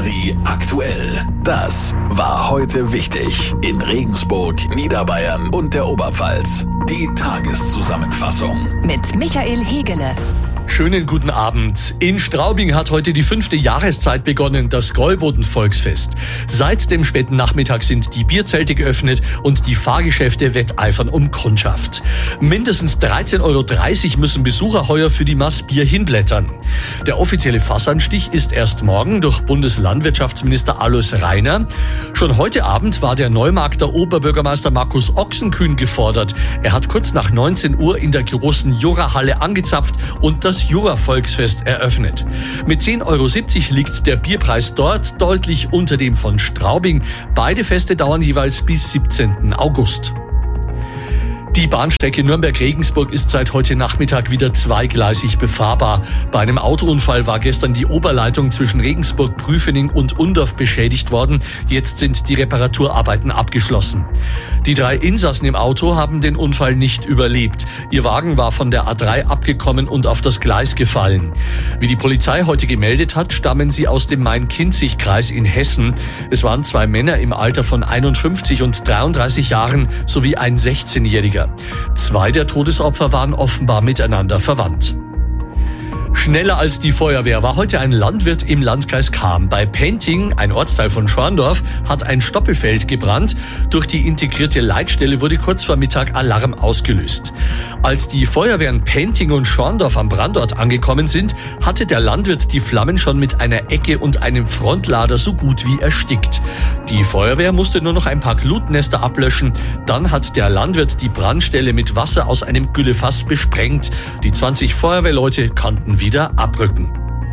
Charivari aktuell. Das war heute wichtig in Regensburg, Niederbayern und der Oberpfalz. Die Tageszusammenfassung mit Michael Hegele. Schönen guten Abend. In Straubing hat heute die 5. Jahreszeit begonnen, das Gäuboden-Volksfest. Seit dem späten Nachmittag sind die Bierzelte geöffnet und die Fahrgeschäfte wetteifern um Kundschaft. Mindestens 13,30 € müssen Besucher heuer für die Maß Bier hinblättern. Der offizielle Fassanstich ist erst morgen durch Bundeslandwirtschaftsminister Alois Rainer. Schon heute Abend war der Neumarkter Oberbürgermeister Markus Ochsenkühn gefordert. Er hat kurz nach 19 Uhr in der großen Jura-Halle angezapft und das Jura-Volksfest eröffnet. Mit 10,70 € liegt der Bierpreis dort deutlich unter dem von Straubing. Beide Feste dauern jeweils bis 17. August. Die Bahnstrecke Nürnberg-Regensburg ist seit heute Nachmittag wieder zweigleisig befahrbar. Bei einem Autounfall war gestern die Oberleitung zwischen Regensburg, Prüfening und Undorf beschädigt worden. Jetzt sind die Reparaturarbeiten abgeschlossen. Die 3 Insassen im Auto haben den Unfall nicht überlebt. Ihr Wagen war von der A3 abgekommen und auf das Gleis gefallen. Wie die Polizei heute gemeldet hat, stammen sie aus dem Main-Kinzig-Kreis in Hessen. Es waren 2 Männer im Alter von 51 und 33 Jahren sowie ein 16-Jähriger. 2 der Todesopfer waren offenbar miteinander verwandt. Schneller als die Feuerwehr war heute ein Landwirt im Landkreis Cham. Bei Penting, ein Ortsteil von Schorndorf, hat ein Stoppelfeld gebrannt. Durch die integrierte Leitstelle wurde kurz vor Mittag Alarm ausgelöst. Als die Feuerwehren Penting und Schorndorf am Brandort angekommen sind, hatte der Landwirt die Flammen schon mit einer Ecke und einem Frontlader so gut wie erstickt. Die Feuerwehr musste nur noch ein paar Glutnester ablöschen. Dann hat der Landwirt die Brandstelle mit Wasser aus einem Güllefass besprengt. Die 20 Feuerwehrleute konnten wieder abrücken.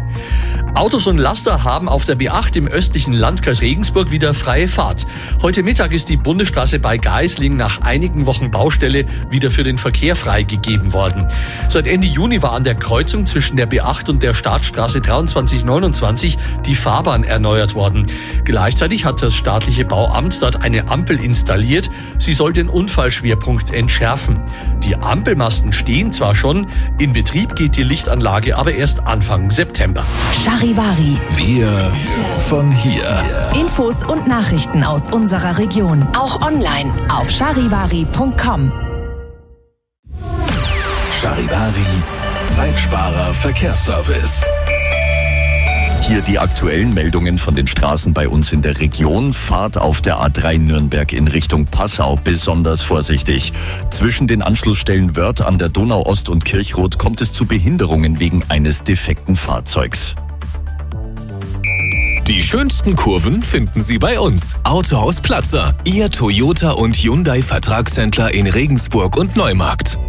Autos und Laster haben auf der B8 im östlichen Landkreis Regensburg wieder freie Fahrt. Heute Mittag ist die Bundesstraße bei Geisling nach einigen Wochen Baustelle wieder für den Verkehr freigegeben worden. Seit Ende Juni war an der Kreuzung zwischen der B8 und der Staatsstraße 2329 die Fahrbahn erneuert worden. Gleichzeitig hat das staatliche Bauamt dort eine Ampel installiert. Sie soll den Unfallschwerpunkt entschärfen. Die Ampelmasten stehen zwar schon, in Betrieb geht die Lichtanlage aber erst Anfang September. Charivari. Wir von hier. Infos und Nachrichten aus unserer Region. Auch online auf charivari.com. Charivari, Zeitsparer Verkehrsservice. Hier die aktuellen Meldungen von den Straßen bei uns in der Region. Fahrt auf der A3 Nürnberg in Richtung Passau besonders vorsichtig. Zwischen den Anschlussstellen Wörth an der Donau-Ost und Kirchroth kommt es zu Behinderungen wegen eines defekten Fahrzeugs. Die schönsten Kurven finden Sie bei uns. Autohaus Platzer, Ihr Toyota und Hyundai Vertragshändler in Regensburg und Neumarkt.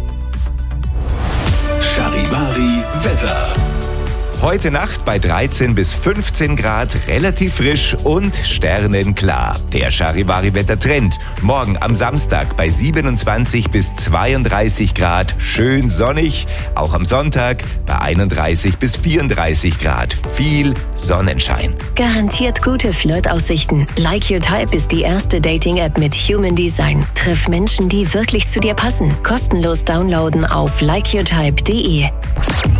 Charivari Wetter. Heute Nacht bei 13 bis 15 Grad, relativ frisch und sternenklar. Der Charivari-Wettertrend. Morgen am Samstag bei 27 bis 32 Grad, schön sonnig. Auch am Sonntag bei 31 bis 34 Grad, viel Sonnenschein. Garantiert gute Flirtaussichten. Like Your Type ist die erste Dating-App mit Human Design. Triff Menschen, die wirklich zu dir passen. Kostenlos downloaden auf likeyourtype.de.